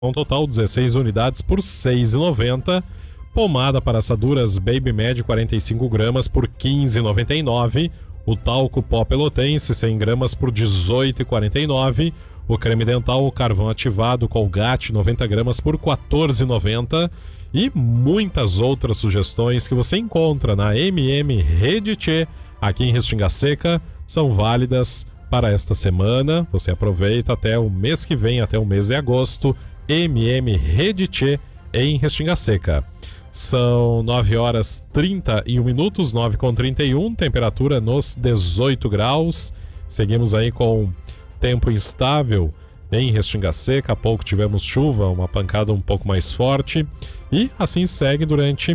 Um total 16 unidades por R$ 6,90. Pomada para assaduras Baby Med 45 gramas por R$ 15,99. O talco pó pelotense 100 gramas por R$ 18,49. O creme dental carvão ativado Colgate 90 gramas por R$ 14,90. E muitas outras sugestões que você encontra na Rede Tchê aqui em Restinga Seca são válidas para esta semana. Você aproveita até o mês que vem, até o mês de agosto. Rede Tchê em Restinga Seca. São 9 horas 31 minutos, 9h31, temperatura nos 18 graus. Seguimos aí com tempo instável em Restinga Seca. Há pouco tivemos chuva, uma pancada um pouco mais forte. E assim segue durante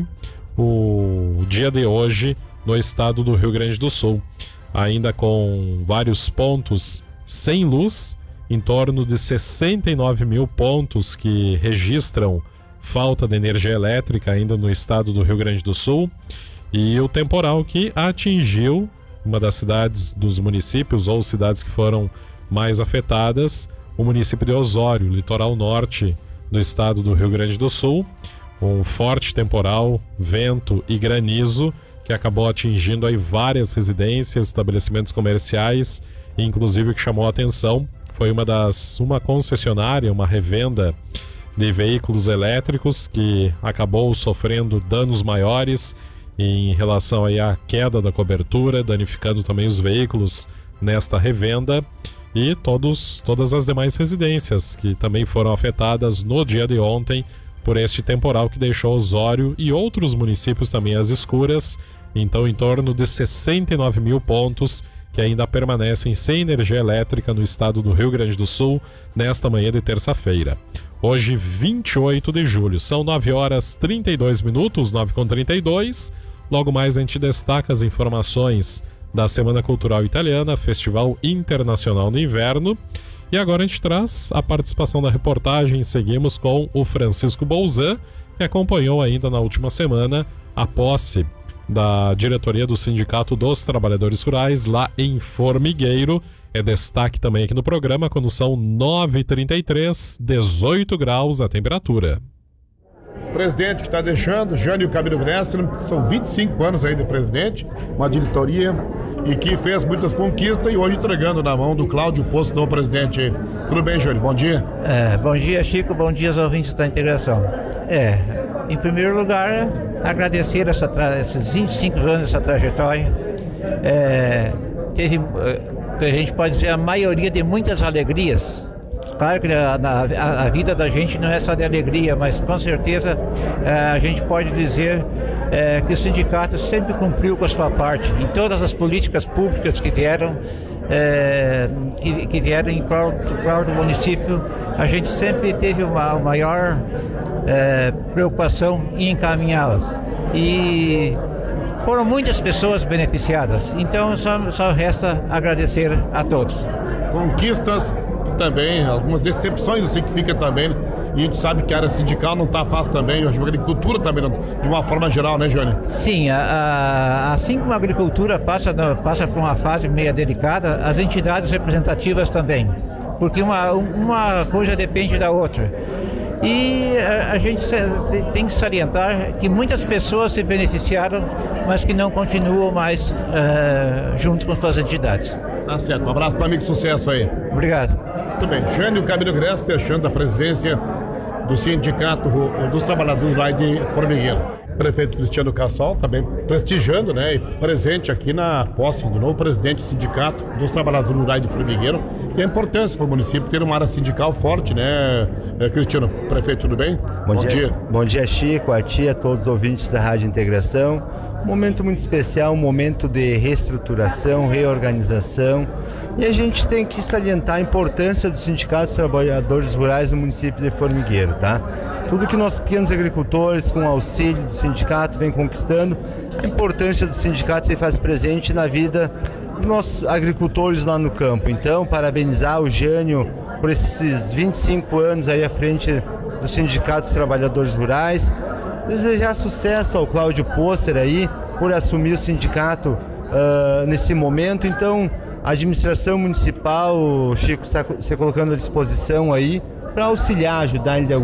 o dia de hoje no estado do Rio Grande do Sul. Ainda com vários pontos sem luz, em torno de 69 mil pontos que registram falta de energia elétrica ainda no estado do Rio Grande do Sul. E o temporal que atingiu uma das cidades dos municípios ou cidades que foram mais afetadas, o município de Osório, litoral norte do estado do Rio Grande do Sul. Um forte temporal, vento e granizo que acabou atingindo aí várias residências, estabelecimentos comerciais, e inclusive o que chamou a atenção foi uma concessionária, uma revenda de veículos elétricos que acabou sofrendo danos maiores em relação aí à queda da cobertura, danificando também os veículos nesta revenda, e todas as demais residências que também foram afetadas no dia de ontem por este temporal que deixou Osório e outros municípios também às escuras. Então, em torno de 69 mil pontos que ainda permanecem sem energia elétrica no estado do Rio Grande do Sul nesta manhã de terça-feira. Hoje, 28 de julho, são 9 horas 32 minutos, 9h32. Logo mais a gente destaca as informações da Semana Cultural Italiana, Festival Internacional no Inverno. E agora a gente traz a participação da reportagem. Seguimos com o Francisco Bolzan, que acompanhou ainda na última semana a posse da diretoria do Sindicato dos Trabalhadores Rurais lá em Formigueiro. É destaque também aqui no programa quando são 9h33, 18 graus a temperatura. Presidente que está deixando, Jânio Camilo Gressler, são 25 anos aí de presidente, uma diretoria e que fez muitas conquistas e hoje entregando na mão do Cláudio Poço, novo presidente. Tudo bem, Jânio? Bom dia. Bom dia, Chico. Bom dia aos ouvintes da integração. Em primeiro lugar, agradecer esses 25 anos, essa trajetória. Teve, a gente pode dizer, a maioria de muitas alegrias. Claro que a vida da gente não é só de alegria, mas com certeza a gente pode dizer que o sindicato sempre cumpriu com a sua parte em todas as políticas públicas que vieram em prol do município. A gente sempre teve uma maior preocupação em encaminhá-las. E foram muitas pessoas beneficiadas, então só resta agradecer a todos. Conquistas e também algumas decepções assim que fica também, e a gente sabe que a área sindical não está fácil também, a agricultura também de uma forma geral, né, Jânio? Sim, assim como a agricultura passa por uma fase meio delicada, as entidades representativas também, porque uma coisa depende da outra. E a gente tem que salientar que muitas pessoas se beneficiaram, mas que não continuam mais junto com suas entidades. Tá certo, um abraço para o amigo, sucesso aí. Obrigado. Muito bem, Jânio Camilo Gressler deixando a presidência do Sindicato dos Trabalhadores lá de Formigueiro. Prefeito Cristiano Cassol também prestigiando, né, e presente aqui na posse do novo presidente do Sindicato dos Trabalhadores Rurais de Formigueiro. E a importância para o município ter uma área sindical forte, né, Cristiano? Prefeito, tudo bem? Bom dia. Bom dia, Chico, a ti, a todos os ouvintes da Rádio Integração. Um momento muito especial, um momento de reestruturação, reorganização. E a gente tem que salientar a importância do Sindicato dos Trabalhadores Rurais no município de Formigueiro, tá? Tudo que nós pequenos agricultores, com auxílio do sindicato, vem conquistando, a importância do sindicato se faz presente na vida dos nossos agricultores lá no campo. Então, parabenizar o Jânio por esses 25 anos aí à frente do Sindicato dos Trabalhadores Rurais, desejar sucesso ao Cláudio Poço aí por assumir o sindicato nesse momento. Então, a administração municipal, o Chico está se colocando à disposição aí para auxiliar, ajudar ele de